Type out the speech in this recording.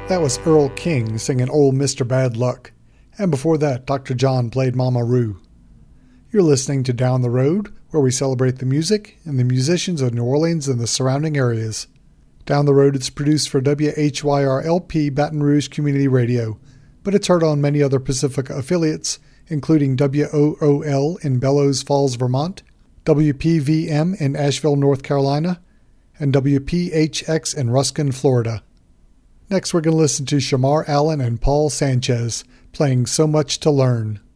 That was Earl King singing Old Mr. Bad Luck. And before that, Dr. John played Mama Roo. You're listening to Down the Road, where we celebrate the music and the musicians of New Orleans and the surrounding areas. Down the Road is produced for WHYR-LP Baton Rouge Community Radio, but it's heard on many other Pacifica affiliates, including WOOL in Bellows Falls, Vermont, WPVM in Asheville, North Carolina, and WPHX in Ruskin, Florida. Next, we're going to listen to Shamar Allen and Paul Sanchez playing So Much to Learn.